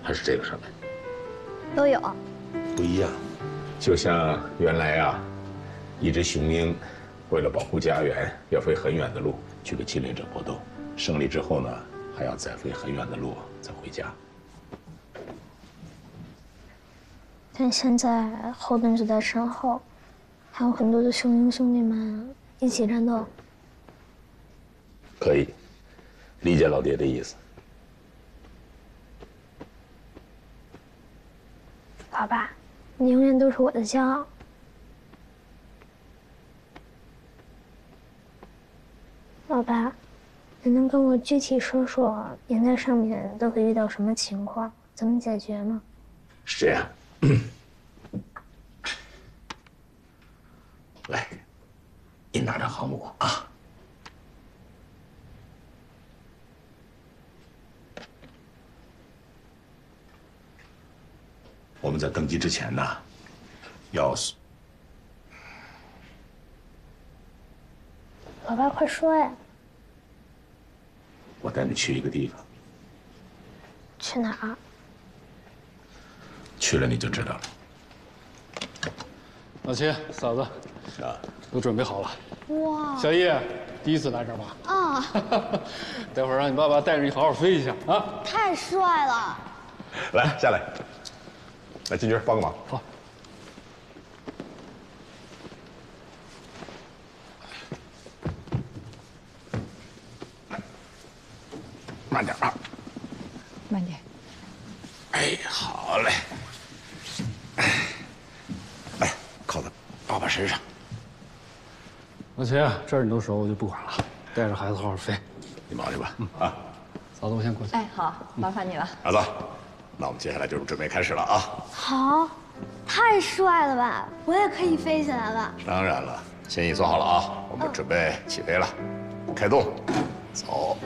还是这个上面？ 都有。 不一样，就像原来啊，一只雄鹰为了保护家园，要飞很远的路去跟侵略者搏斗，胜利之后呢，还要再飞很远的路再回家。 但现在后盾就在身后，还有很多的雄鹰兄弟们一起战斗。 可以，理解老爹的意思。 老爸，你永远都是我的骄傲。老爸，你能跟我具体说说您在上面都会遇到什么情况，怎么解决吗？ 是这样。来，你拿着航母啊。我们在登机之前呢，要老爸，快说呀！ 我带你去一个地方， 去哪儿？ 去了你就知道了。 老秦、嫂子， 啊， 都准备好了。 哇！ 小叶，第一次来这儿吧？ 啊！ 待会儿让你爸爸带着你好好飞一下啊！ 太帅了！ 来，下来，来，金军帮个忙。 好。 慢点啊！ 慢点。 哎，好嘞。哎，靠在爸爸身上。 老秦，这儿你都熟，我就不管了，带着孩子好好飞。 你忙去吧。啊， 嫂子，我先过去。 哎，好，麻烦你了。 儿子，那我们接下来就准备开始了啊。 好，太帅了吧！我也可以飞起来了。 当然了，心意做好了啊，我们准备起飞了，开动，走。